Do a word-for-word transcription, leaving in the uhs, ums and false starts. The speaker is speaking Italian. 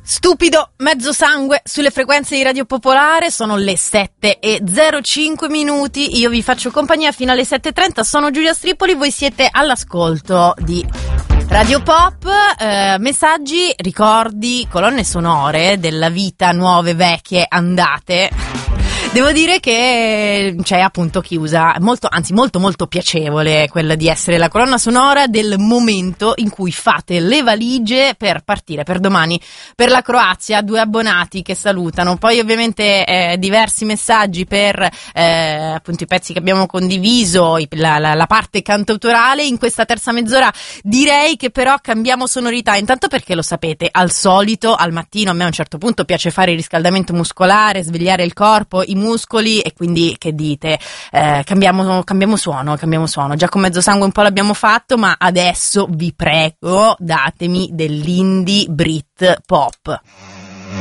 Stupido mezzo sangue sulle frequenze di Radio Popolare, sono le sette e zero cinque minuti, io vi faccio compagnia fino alle sette e trenta, sono Giulia Stripoli, voi siete all'ascolto di Radio Pop, eh, messaggi, ricordi, colonne sonore della vita, nuove, vecchie, andate. Devo dire che c'è appunto chi usa, molto, anzi molto molto piacevole quella di essere la colonna sonora del momento in cui fate le valigie per partire per domani per la Croazia, due abbonati che salutano, poi ovviamente eh, diversi messaggi per eh, appunto i pezzi che abbiamo condiviso, i, la, la, la parte cantautorale. In questa terza mezz'ora direi che però cambiamo sonorità, intanto perché lo sapete, al solito al mattino a me a un certo punto piace fare il riscaldamento muscolare, svegliare il corpo, i muscoli, e quindi che dite, eh, cambiamo, cambiamo suono, cambiamo suono. Già con mezzo sangue un po' l'abbiamo fatto, ma adesso vi prego datemi dell'indie Brit pop.